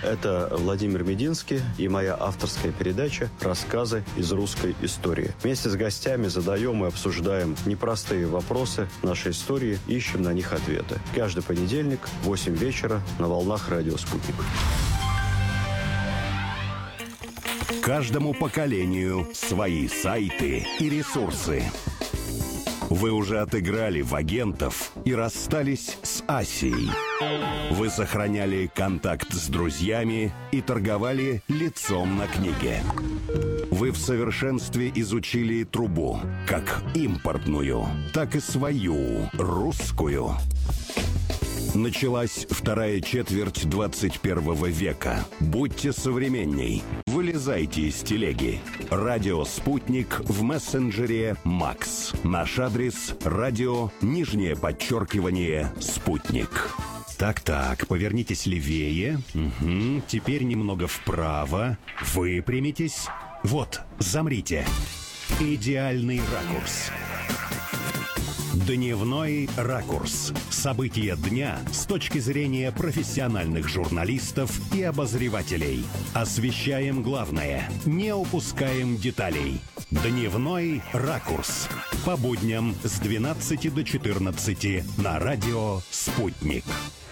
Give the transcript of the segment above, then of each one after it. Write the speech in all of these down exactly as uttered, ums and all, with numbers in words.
Это Владимир Мединский и моя авторская передача «Рассказы из русской истории». Вместе с гостями задаем и обсуждаем непростые вопросы нашей истории, ищем на них ответы. Каждый понедельник в восемь вечера на волнах радио «Спутник». Каждому поколению свои сайты и ресурсы. Вы уже отыграли в агентов и расстались с Асией. Вы сохраняли контакт с друзьями и торговали лицом на книге. Вы в совершенстве изучили трубу, как импортную, так и свою, русскую. Началась вторая четверть двадцать первого века. Будьте современней. Вылезайте из телеги. Радио «Спутник» в мессенджере «Макс». Наш адрес – радио, нижнее подчеркивание, «Спутник». Так-так, повернитесь левее. Угу. Теперь немного вправо. Выпрямитесь. Вот, замрите. Идеальный ракурс. Дневной ракурс. События дня с точки зрения профессиональных журналистов и обозревателей. Освещаем главное, не упускаем деталей. Дневной ракурс. По будням с двенадцати до четырнадцати на радио «Спутник».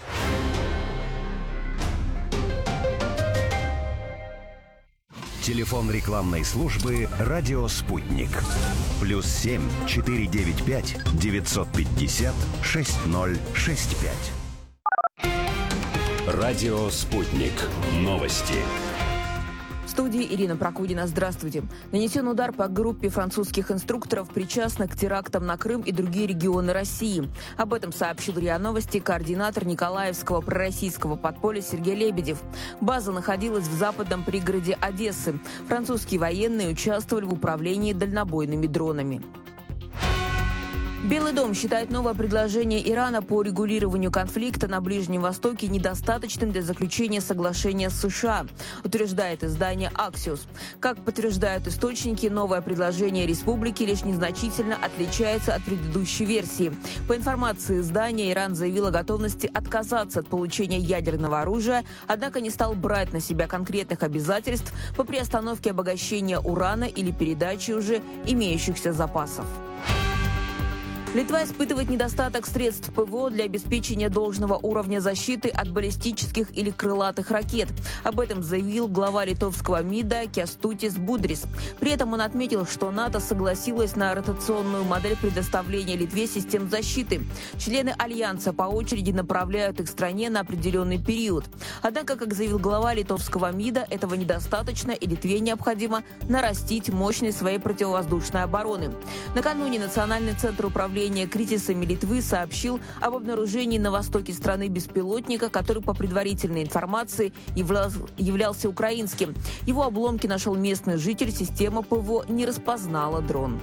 Телефон рекламной службы «Радио Спутник». Плюс семь четыре девять пять девятьсот пятьдесят шесть ноль шесть пять. Радио Спутник. Новости. В студии Ирина Прокудина. Здравствуйте. Нанесен удар по группе французских инструкторов, причастных к терактам на Крым и другие регионы России. Об этом сообщил РИА Новости координатор Николаевского пророссийского подполья Сергей Лебедев. База находилась в западном пригороде Одессы. Французские военные участвовали в управлении дальнобойными дронами. Белый дом считает новое предложение Ирана по регулированию конфликта на Ближнем Востоке недостаточным для заключения соглашения с США, утверждает издание «Аксиос». Как подтверждают источники, новое предложение республики лишь незначительно отличается от предыдущей версии. По информации издания, Иран заявил о готовности отказаться от получения ядерного оружия, однако не стал брать на себя конкретных обязательств по приостановке обогащения урана или передаче уже имеющихся запасов. Литва испытывает недостаток средств ПВО для обеспечения должного уровня защиты от баллистических или крылатых ракет. Об этом заявил глава литовского МИДа Кястутис Будрис. При этом он отметил, что НАТО согласилась на ротационную модель предоставления Литве систем защиты. Члены Альянса по очереди направляют их стране на определенный период. Однако, как заявил глава литовского МИДа, этого недостаточно, и Литве необходимо нарастить мощность своей противовоздушной обороны. Накануне Национальный центр управления кризисами Литвы сообщил об обнаружении на востоке страны беспилотника, который, по предварительной информации, являлся, являлся украинским. Его обломки нашел местный житель, система ПВО не распознала дрон.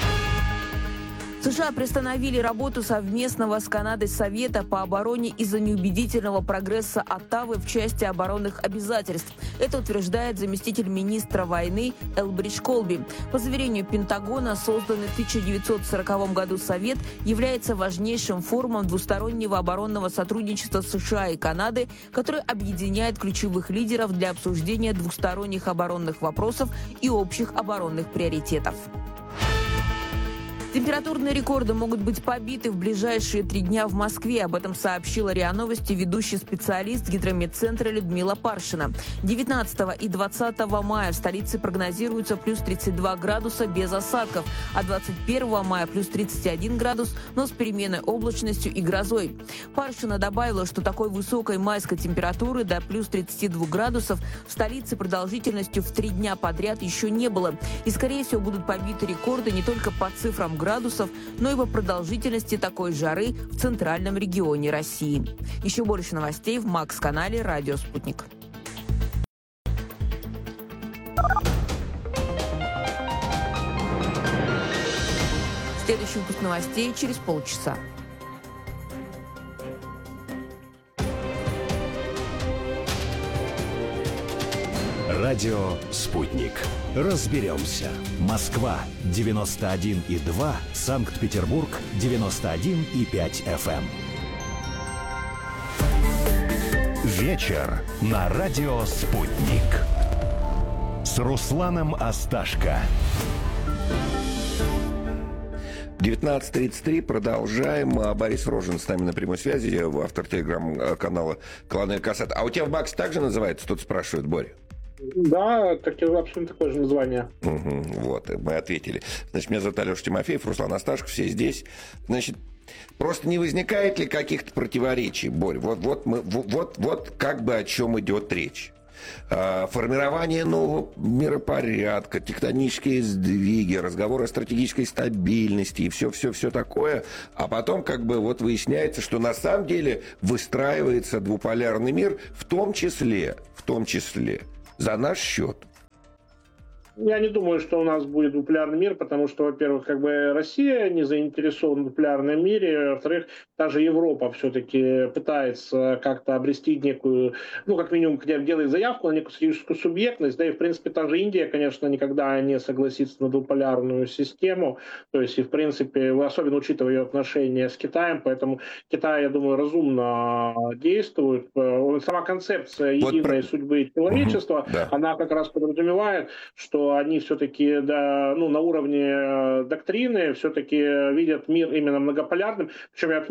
США приостановили работу совместного с Канадой Совета по обороне из-за неубедительного прогресса Оттавы в части оборонных обязательств. Это утверждает заместитель министра войны Элбридж Колби. По заверению Пентагона, созданный в тысяча девятьсот сороковом году Совет является важнейшим форумом двустороннего оборонного сотрудничества США и Канады, который объединяет ключевых лидеров для обсуждения двусторонних оборонных вопросов и общих оборонных приоритетов. Температурные рекорды могут быть побиты в ближайшие три дня в Москве. Об этом сообщила РИА Новости ведущий специалист гидрометцентра Людмила Паршина. девятнадцатого и двадцатого мая в столице прогнозируется плюс тридцать два градуса без осадков, а двадцать первого мая плюс тридцать один градус, но с переменной облачностью и грозой. Паршина добавила, что такой высокой майской температуры до плюс тридцати двух градусов в столице продолжительностью в три дня подряд еще не было. И, скорее всего, будут побиты рекорды не только по цифрам градусов, но и по продолжительности такой жары в центральном регионе России. Еще больше новостей в Макс-канале «Радио Спутник». Следующий выпуск новостей через полчаса. Радио «Спутник». Разберемся. Москва девяносто один и два, Вечер на радио «Спутник». С Русланом Асташко. девятнадцать тридцать три. Продолжаем. Борис Рожин с нами на прямой связи, автор телеграм-канала «Колонель Касат». А у тебя в Баксе так же называется? Кто-то спрашивает, Боря. Да, так, абсолютно такое же название. Угу, вот, мы ответили. Значит, меня зовут Алеша Тимофеев, Руслан Асташко, все здесь. Значит, просто не возникает ли каких-то противоречий, Борь? Вот, вот, мы, вот, вот как бы о чем идет речь. Формирование нового миропорядка, тектонические сдвиги, разговоры о стратегической стабильности и все-все-все такое. А потом как бы вот выясняется, что на самом деле выстраивается двуполярный мир, в том числе, в том числе за наш счет. Я не думаю, что у нас будет двуполярный мир, потому что, во-первых, как бы Россия не заинтересована в двуполярном мире, во-вторых, даже Европа все-таки пытается как-то обрести некую, ну, как минимум, хотя бы делает заявку на некую стратегическую субъектность, да, и, в принципе, та же Индия, конечно, никогда не согласится на двуполярную систему, то есть, и, в принципе, особенно учитывая ее отношения с Китаем, поэтому Китай, я думаю, разумно действует. Сама концепция единой вот... судьбы человечества, угу, да. Она как раз подразумевает, что они все-таки да, ну, на уровне доктрины все-таки видят мир именно многополярным. Причем я